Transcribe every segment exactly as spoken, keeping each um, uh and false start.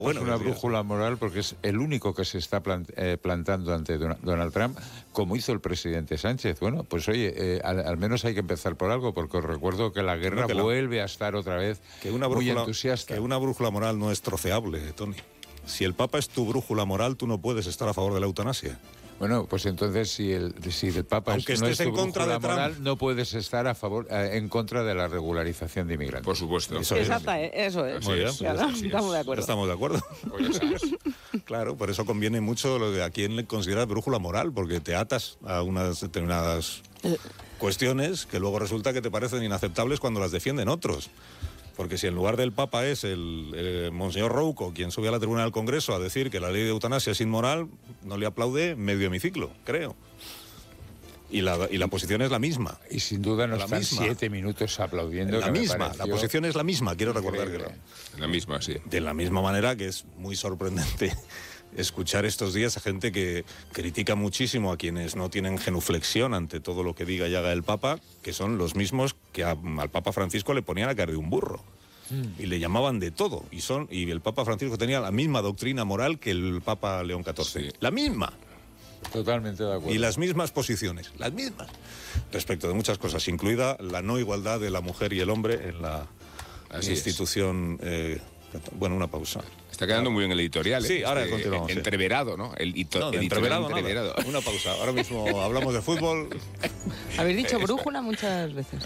Bueno, es una brújula moral porque es el único que se está plant, eh, plantando ante Donald Trump, como hizo el presidente Sánchez. Bueno, pues oye, eh, al, al menos hay que empezar por algo, porque os recuerdo que la guerra que la, vuelve a estar otra vez que una muy brújula, entusiasta. Que una brújula moral no es troceable, Tony. Si el Papa es tu brújula moral, tú no puedes estar a favor de la eutanasia. Bueno, pues entonces si el, si el Papa Aunque es, no estés es tu en contra de moral, Trump, no puedes estar a favor eh, en contra de la regularización de inmigrantes. Por supuesto. Eso Exacto, es. Eso es. Muy bien, pues ya, pues estamos de acuerdo. Estamos de acuerdo. Pues claro, por eso conviene mucho lo de a quién le consideras brújula moral, porque te atas a unas determinadas eh. cuestiones que luego resulta que te parecen inaceptables cuando las defienden otros. Porque si en lugar del Papa es el, el Monseñor Rouco quien sube a la tribuna del Congreso a decir que la ley de eutanasia es inmoral, no le aplaude medio hemiciclo, creo. Y la, y la posición es la misma. Y sin duda no están misma. siete minutos aplaudiendo. La misma, la posición es la misma, quiero recordar que la, la misma, sí. De la misma manera que es muy sorprendente escuchar estos días a gente que critica muchísimo a quienes no tienen genuflexión ante todo lo que diga y haga el Papa, que son los mismos que a, al Papa Francisco le ponían a caer de un burro. Mm. Y le llamaban de todo. Y, son, y el Papa Francisco tenía la misma doctrina moral que el Papa León catorce. Sí. La misma. Totalmente de acuerdo. Y las mismas posiciones, las mismas. Respecto de muchas cosas, incluida la no igualdad de la mujer y el hombre en la Así institución... Eh, bueno, una pausa. Está quedando muy bien el editorial. ¿eh? Sí, ahora este, continuamos. Entreverado, ¿no? El hito, no, el entreverado, entreverado. Nada. Una pausa. Ahora mismo hablamos de fútbol. Habéis dicho brújula muchas veces.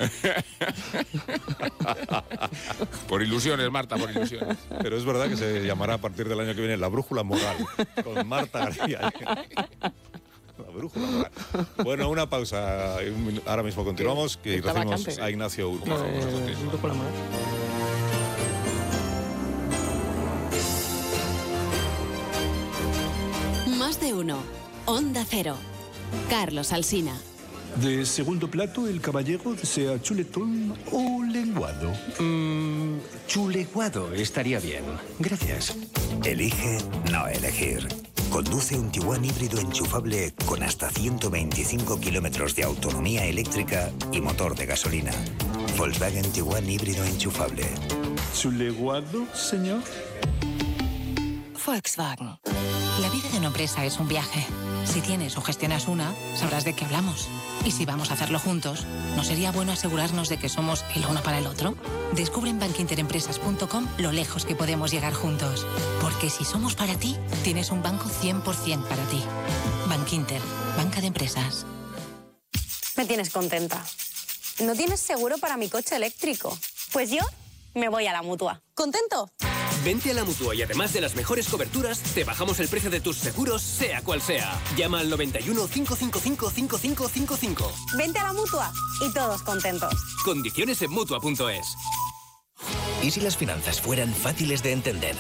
Por ilusiones, Marta, por ilusiones. Pero es verdad que se llamará a partir del año que viene la brújula moral, con Marta García. La brújula moral. Bueno, una pausa. Ahora mismo continuamos, que recibimos a Ignacio Urco. No, eh, brújula moral. Más de uno. Onda Cero. Carlos Alsina. De segundo plato, el caballero desea chuletón o lenguado. Mm, chuleguado estaría bien. Gracias. Elige no elegir. Conduce un Tiguan híbrido enchufable con hasta ciento veinticinco kilómetros de autonomía eléctrica y motor de gasolina. Volkswagen Tiguan híbrido enchufable. ¿Chuleguado, señor? Volkswagen. La vida de una empresa es un viaje. Si tienes o gestionas una, sabrás de qué hablamos. Y si vamos a hacerlo juntos, ¿no sería bueno asegurarnos de que somos el uno para el otro? Descubre en bankinterempresas punto com lo lejos que podemos llegar juntos. Porque si somos para ti, tienes un banco cien por ciento para ti. Bankinter, banca de empresas. Me tienes contenta. ¿No tienes seguro para mi coche eléctrico? Pues yo me voy a la Mutua. ¿Contento? Vente a la Mutua y además de las mejores coberturas, te bajamos el precio de tus seguros, sea cual sea. Llama al noventa y uno, cinco cinco cinco, cinco cinco cinco cinco. Vente a la Mutua y todos contentos. Condiciones en Mutua punto es. ¿Y si las finanzas fueran fáciles de entender?